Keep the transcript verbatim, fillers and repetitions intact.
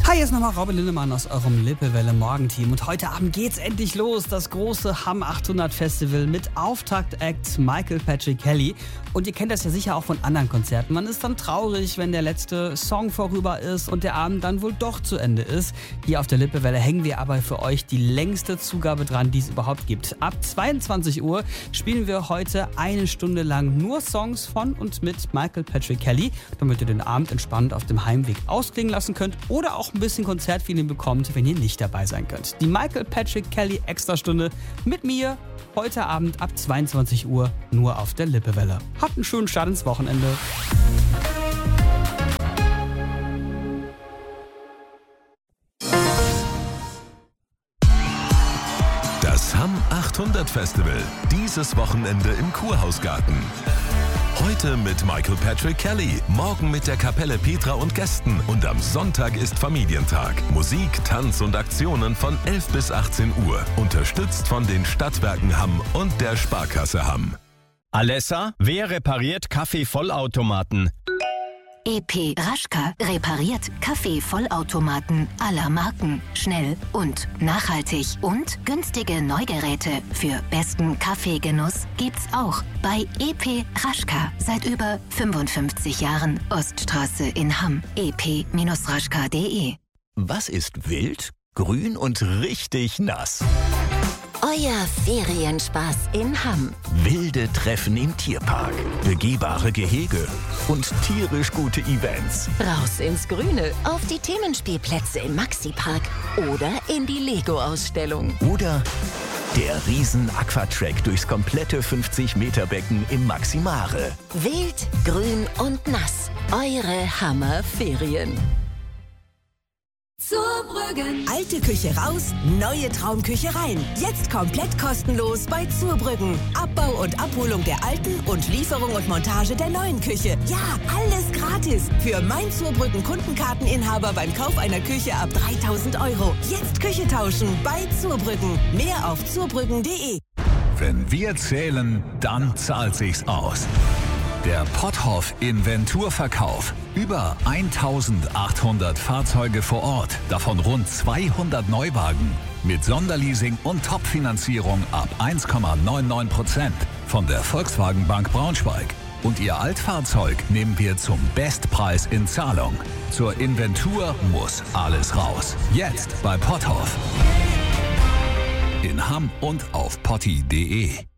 Hi, hier ist nochmal Robin Lindemann aus eurem Lippewelle Morgenteam und heute Abend geht's endlich los, das große Hamm achthundert Festival mit Auftakt-Act Michael Patrick Kelly. Und ihr kennt das ja sicher auch von anderen Konzerten. Man ist dann traurig, wenn der letzte Song vorüber ist und der Abend dann wohl doch zu Ende ist. Hier auf der Lippewelle hängen wir aber für euch die längste Zugabe dran, die es überhaupt gibt. Ab zweiundzwanzig Uhr spielen wir heute eine Stunde lang nur Songs von und mit Michael Patrick Kelly, damit ihr den Abend entspannt auf dem Heimweg ausklingen lassen könnt oder auch ein bisschen Konzertfeeling bekommt, wenn ihr nicht dabei sein könnt. Die Michael Patrick Kelly Extrastunde mit mir heute Abend ab zweiundzwanzig Uhr nur auf der Lippewelle. Habt einen schönen Start ins Wochenende. Das Hamm achthundert Festival, dieses Wochenende im Kurhausgarten. Heute mit Michael Patrick Kelly, morgen mit der Kapelle Petra und Gästen und am Sonntag ist Familientag. Musik, Tanz und Aktionen von elf bis achtzehn Uhr. Unterstützt von den Stadtwerken Hamm und der Sparkasse Hamm. Alessa, wer repariert Kaffeevollautomaten? E P Raschka repariert Kaffeevollautomaten aller Marken. Schnell und nachhaltig. Und günstige Neugeräte für besten Kaffeegenuss gibt's auch bei E P Raschka. Seit über fünfundfünfzig Jahren. Oststraße in Hamm. e p raschka punkt de. Was ist wild, grün und richtig nass? Euer Ferienspaß in Hamm. Wilde Treffen im Tierpark, begehbare Gehege und tierisch gute Events. Raus ins Grüne, auf die Themenspielplätze im Maxi-Park oder in die Lego-Ausstellung. Oder der Riesen-Aquatrack durchs komplette fünfzig Meter Becken im Maximare. Wild, grün und nass. Eure Hammer-Ferien. Zurbrüggen. Alte Küche raus, neue Traumküche rein. Jetzt komplett kostenlos bei Zurbrüggen. Abbau und Abholung der alten und Lieferung und Montage der neuen Küche. Ja, alles gratis. Für mein Zurbrüggen Kundenkarteninhaber beim Kauf einer Küche ab dreitausend Euro. Jetzt Küche tauschen bei Zurbrüggen. Mehr auf zurbrüggen punkt de. Wenn wir zählen, dann zahlt sich's aus. Der Potthoff Inventurverkauf. Über eintausendachthundert Fahrzeuge vor Ort, davon rund zweihundert Neuwagen. Mit Sonderleasing und Top-Finanzierung ab eins Komma neunundneunzig Prozent von der Volkswagen Bank Braunschweig. Und Ihr Altfahrzeug nehmen wir zum Bestpreis in Zahlung. Zur Inventur muss alles raus. Jetzt bei Potthoff. In Hamm und auf potti punkt de.